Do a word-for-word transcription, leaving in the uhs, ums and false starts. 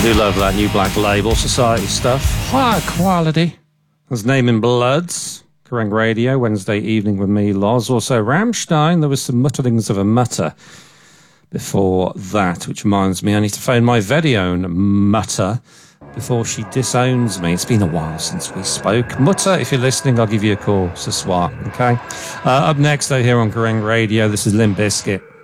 do love that new Black Label Society stuff. High quality. There's Naming Bloods, Kerrang Radio, Wednesday evening with me, Loz. Also Rammstein, there was some mutterings of a mutter before that, which reminds me I need to phone my very own mutter before she disowns me. It's been a while since we spoke. Mutter, if you're listening, I'll give you a call. Ce soir, okay? Uh, up next, though, here on Kerrang Radio, this is Limp Bizkit.